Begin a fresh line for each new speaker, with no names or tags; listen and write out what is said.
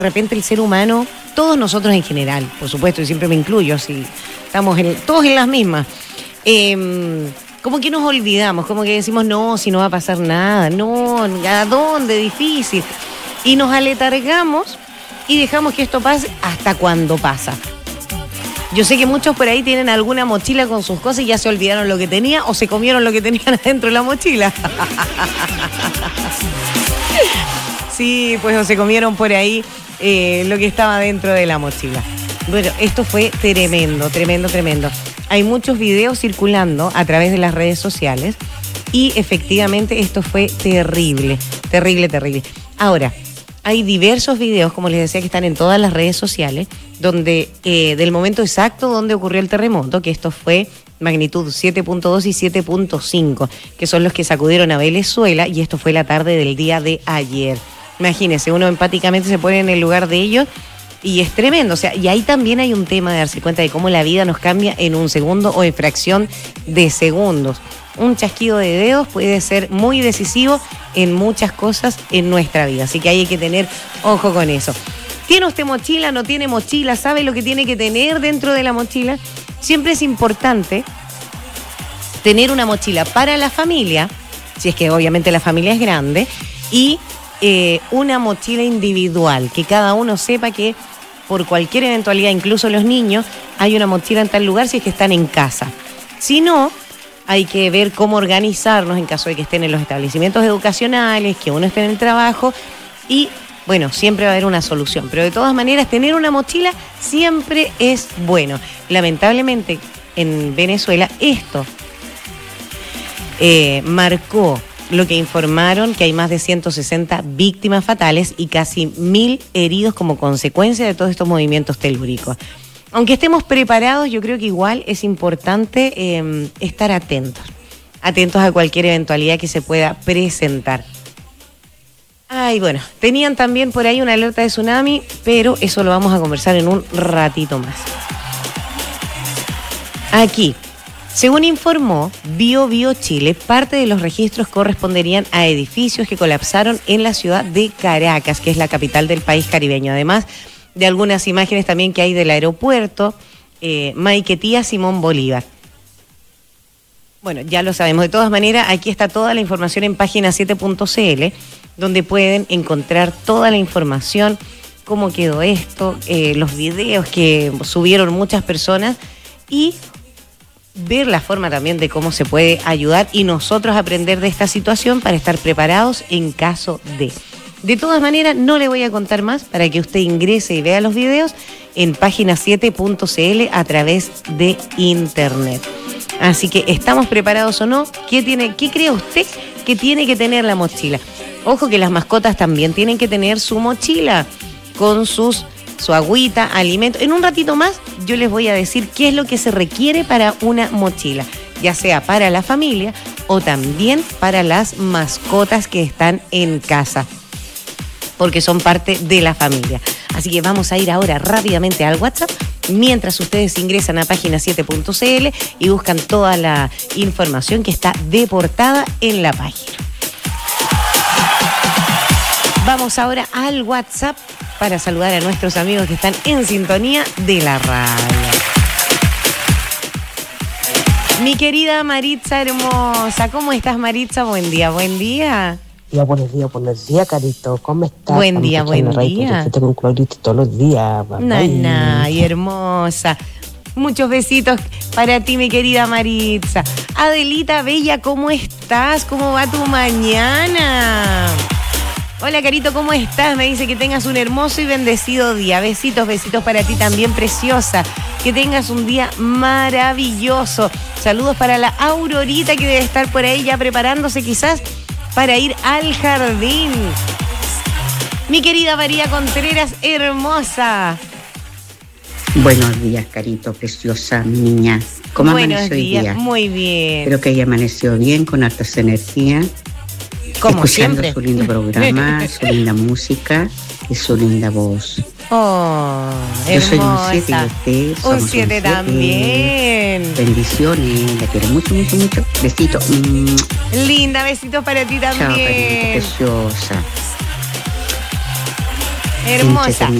de repente el ser humano, todos nosotros en general, por supuesto, y siempre me incluyo, si estamos todos en las mismas, como que nos olvidamos, como que decimos, no, si no va a pasar nada, no, ¿a dónde? Difícil. Y nos aletargamos y dejamos que esto pase hasta cuando pasa. Yo sé que muchos por ahí tienen alguna mochila con sus cosas y ya se olvidaron lo que tenía o se comieron lo que tenían adentro de la mochila. Sí, pues o se comieron por ahí lo que estaba dentro de la mochila. Bueno, esto fue tremendo, tremendo, tremendo. Hay muchos videos circulando a través de las redes sociales y efectivamente esto fue terrible, terrible, terrible. Ahora, hay diversos videos, como les decía, que están en todas las redes sociales, donde del momento exacto donde ocurrió el terremoto, que esto fue magnitud 7.2 y 7.5, que son los que sacudieron a Venezuela, y esto fue la tarde del día de ayer. Imagínense, uno empáticamente se pone en el lugar de ellos y es tremendo. O sea, y ahí también hay un tema de darse cuenta de cómo la vida nos cambia en un segundo o en fracción de segundos. Un chasquido de dedos puede ser muy decisivo en muchas cosas en nuestra vida. Así que hay que tener ojo con eso. ¿Tiene usted mochila? ¿No tiene mochila? ¿Sabe lo que tiene que tener dentro de la mochila? Siempre es importante tener una mochila para la familia, si es que obviamente la familia es grande, y una mochila individual, que cada uno sepa que por cualquier eventualidad, incluso los niños, hay una mochila en tal lugar si es que están en casa. Si no, hay que ver cómo organizarnos en caso de que estén en los establecimientos educacionales, que uno esté en el trabajo y, bueno, siempre va a haber una solución. Pero de todas maneras, tener una mochila siempre es bueno. Lamentablemente, en Venezuela, esto marcó lo que informaron, que hay más de 160 víctimas fatales y casi 1.000 heridos como consecuencia de todos estos movimientos telúricos. Aunque estemos preparados, yo creo que igual es importante estar atentos a cualquier eventualidad que se pueda presentar. Ay, bueno, tenían también por ahí una alerta de tsunami, pero eso lo vamos a conversar en un ratito más. Aquí, según informó Bio Chile, parte de los registros corresponderían a edificios que colapsaron en la ciudad de Caracas, que es la capital del país caribeño. Además de algunas imágenes también que hay del aeropuerto Maiquetía Simón Bolívar. Bueno, ya lo sabemos. De todas maneras, aquí está toda la información en página 7.cl, donde pueden encontrar toda la información, cómo quedó esto, los videos que subieron muchas personas y ver la forma también de cómo se puede ayudar y nosotros aprender de esta situación para estar preparados en caso de. De todas maneras, no le voy a contar más para que usted ingrese y vea los videos en página 7.cl a través de internet. Así que, ¿estamos preparados o no? ¿Qué cree usted que tiene que tener la mochila? Ojo que las mascotas también tienen que tener su mochila con su agüita, alimento. En un ratito más yo les voy a decir qué es lo que se requiere para una mochila, ya sea para la familia o también para las mascotas que están en casa, porque son parte de la familia. Así que vamos a ir ahora rápidamente al WhatsApp, mientras ustedes ingresan a página 7.cl y buscan toda la información que está de portada en la página. Vamos ahora al WhatsApp para saludar a nuestros amigos que están en sintonía de la radio. Mi querida Maritza hermosa, ¿cómo estás, Maritza? Buen día, buen día.
Buenos días, Carito. ¿Cómo estás?
Buen día, buen día.
Con Claudito todos los días.
Nanay, hermosa. Muchos besitos para ti, mi querida Maritza. Adelita Bella, ¿cómo estás? ¿Cómo va tu mañana? Hola, Carito, ¿cómo estás? Me dice que tengas un hermoso y bendecido día. Besitos, besitos para ti también, preciosa. Que tengas un día maravilloso. Saludos para la Aurorita, que debe estar por ahí ya preparándose quizás para ir al jardín. Mi querida María Contreras, hermosa.
Buenos días, Carito, preciosa, mi niña. ¿Cómo amaneció hoy día?
Muy bien.
Espero que haya amanecido bien, con hartas energías.
Como
escuchando
siempre.
Su lindo programa, su linda música y su linda voz.
Oh,
yo
hermosa.
soy un 7 y usted somos
un 7 también.
Bendiciones, la quiero mucho, mucho, mucho. Besito.
Linda, besitos para ti también.
Chao, Carito, preciosa.
Hermosa.